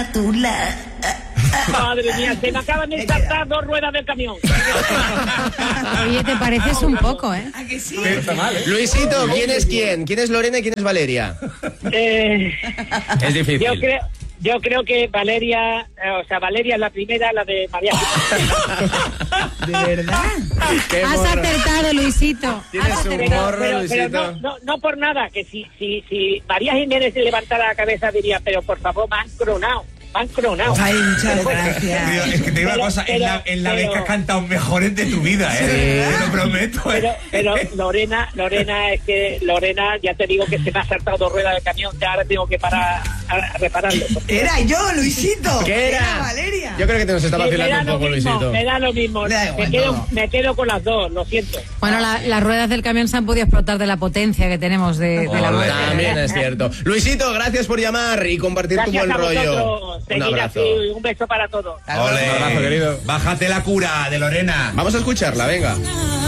tula. Madre mía, se me acaban de saltar 2 ruedas del camión. Oye, te pareces un poco, ¿eh? ¿A que sí? No está mal, ¿eh? Luisito, ¿quién es quién? ¿Quién es Lorena y quién es Valeria? Es difícil. Yo creo que Valeria, Valeria es la primera, la de María. ¿De verdad? Has acertado, Luisito. Tienes Has un acertado. morro, Pero Luisito. no por nada, que si María Jiménez se levantara la cabeza diría, pero por favor, me han cronado. Ay, muchas gracias. Tío, es que te digo una cosa, es la vez que has cantado mejores de tu vida, ¿eh? Te lo prometo, ¿eh? Pero Lorena, ya te digo que se me ha saltado 2 ruedas del camión, que ahora tengo que parar a repararlo. Era yo, Luisito. ¿Qué era? Valeria. Yo creo que te nos está Me vacilando da un lo poco, mismo, Luisito. me da lo mismo. Da igual, todo. Me quedo con las dos, lo siento. Bueno, las ruedas del camión se han podido explotar de la potencia que tenemos de la voz. También es cierto. Luisito, gracias por llamar y compartir Gracias tu buen a rollo. vosotros. Un Seguid abrazo. así, un beso para todos. Ole, Un abrazo, querido. bájate la cura de Lorena. Vamos a escucharla, venga.